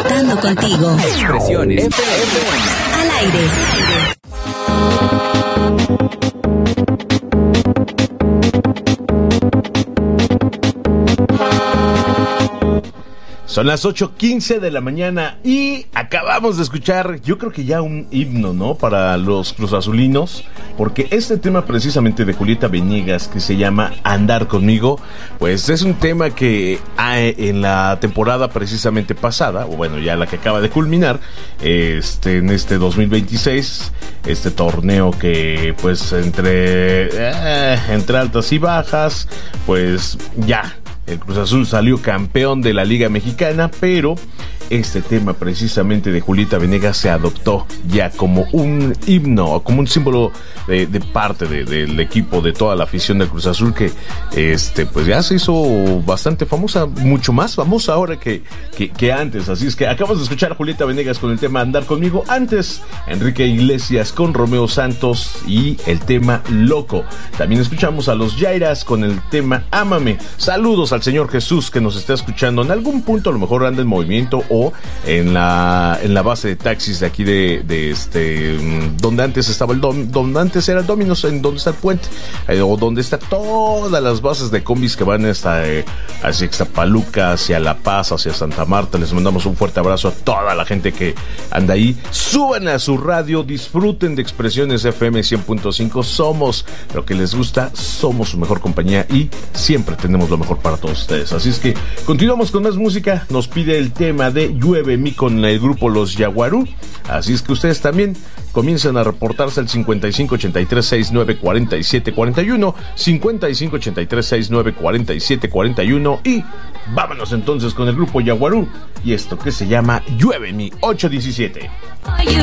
Conectando contigo. Expresiones Al aire. Son las 8:15 de la mañana y acabamos de escuchar, yo creo que ya un himno, ¿no? Para los cruzazulinos, porque este tema precisamente de Julieta Venegas, que se llama Andar Conmigo, pues es un tema que en la temporada precisamente pasada, o bueno, ya la que acaba de culminar, en este 2026, este torneo que pues entre altas y bajas, pues ya el Cruz Azul salió campeón de la Liga Mexicana, pero este tema precisamente de Julieta Venegas se adoptó ya como un himno, como un símbolo de parte del equipo, de toda la afición del Cruz Azul, que pues ya se hizo bastante famosa, mucho más famosa ahora que antes. Así es que acabamos de escuchar a Julieta Venegas con el tema Andar Conmigo. Antes, Enrique Iglesias con Romeo Santos y el tema Loco. También escuchamos a los Yairas con el tema Ámame. Saludos al Señor Jesús que nos está escuchando en algún punto, a lo mejor anda en movimiento o en la base de taxis de aquí donde antes estaba donde antes era el Domino's, en donde está el puente, o donde está todas las bases de combis que van hacia Ixtapaluca, hacia La Paz, hacia Santa Marta. Les mandamos un fuerte abrazo a toda la gente que anda ahí. Suban a su radio, disfruten de Expresiones FM 100.5. Somos lo que les gusta, somos su mejor compañía y siempre tenemos lo mejor para todos ustedes. Así es que continuamos con más música. Nos pide el tema de Llueve Mi con el grupo Los Yaguarú. Así es que ustedes también comiencen a reportarse al 5583694741, 5583694741 y vámonos entonces con el grupo Yaguarú y esto que se llama Llueve Mi 817.